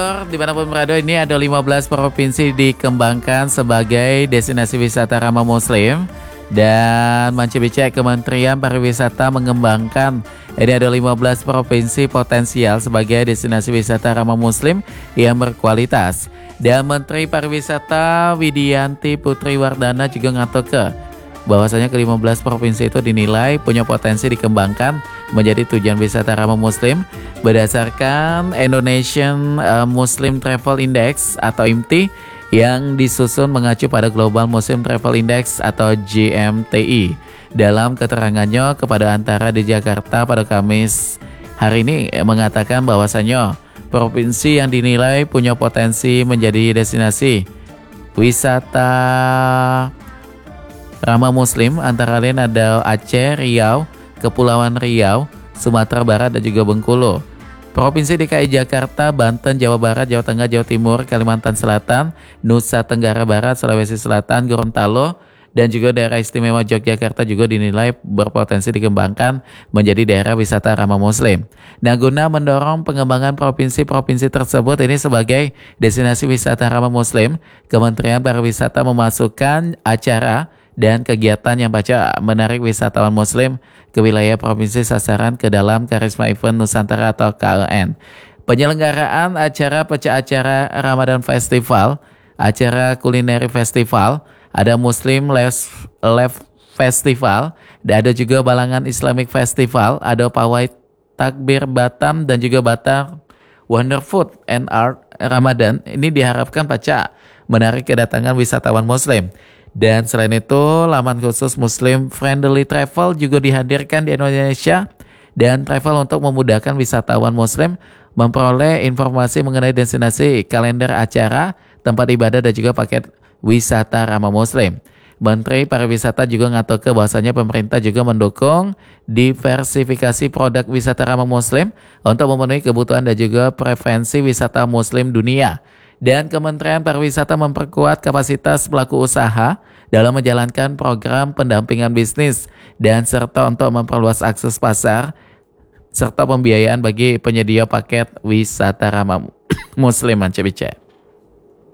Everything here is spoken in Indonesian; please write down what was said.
Dimanapun berada, ini ada 15 provinsi dikembangkan sebagai destinasi wisata ramah muslim. Dan Mancibicek Kementerian Pariwisata mengembangkan ini ada 15 provinsi potensial sebagai destinasi wisata ramah muslim yang berkualitas. Dan Menteri Pariwisata Widianti Putri Wardana juga ngatoke bahwasanya ke-15 provinsi itu dinilai punya potensi dikembangkan menjadi tujuan wisata ramah muslim berdasarkan Indonesian Muslim Travel Index atau IMTI yang disusun mengacu pada Global Muslim Travel Index atau GMTI. Dalam keterangannya kepada Antara di Jakarta pada Kamis hari ini mengatakan bahwasanya provinsi yang dinilai punya potensi menjadi destinasi wisata ramah muslim antara lain ada Aceh, Riau, Kepulauan Riau, Sumatera Barat dan juga Bengkulu. Provinsi DKI Jakarta, Banten, Jawa Barat, Jawa Tengah, Jawa Timur, Kalimantan Selatan, Nusa Tenggara Barat, Sulawesi Selatan, Gorontalo, dan juga daerah istimewa Yogyakarta juga dinilai berpotensi dikembangkan menjadi daerah wisata ramah muslim. Nah, guna mendorong pengembangan provinsi-provinsi tersebut ini sebagai destinasi wisata ramah muslim, Kementerian Pariwisata memasukkan acara dan kegiatan yang menarik wisatawan muslim ke wilayah provinsi sasaran ke dalam Karisma Event Nusantara atau KEN. Penyelenggaraan acara pecah acara Ramadan Festival, acara kulineri festival, ada Muslim Live Festival, dan ada juga Balangan Islamic Festival, ada Pawai Takbir Batam dan juga Batam Wonder Food and Art Ramadan. Ini diharapkan menarik kedatangan wisatawan muslim. Dan selain itu, laman khusus Muslim Friendly Travel juga dihadirkan di Indonesia dan travel untuk memudahkan wisatawan muslim memperoleh informasi mengenai destinasi, kalender acara, tempat ibadah dan juga paket wisata ramah muslim. Menteri Pariwisata juga ngatoke bahwasanya pemerintah juga mendukung diversifikasi produk wisata ramah muslim untuk memenuhi kebutuhan dan juga preferensi wisata muslim dunia. Dan Kementerian Pariwisata memperkuat kapasitas pelaku usaha dalam menjalankan program pendampingan bisnis dan serta untuk memperluas akses pasar serta pembiayaan bagi penyedia paket wisata ramah muslim. Mancibicek.